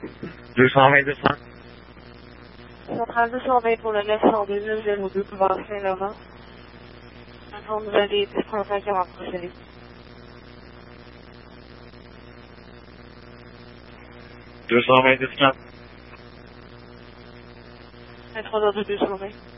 220, 200. Centrale de surveille pour le 902 boulevard Saint-Laurent. Avant de vous aller 35 à rapprocher. 220, 200. 23 220.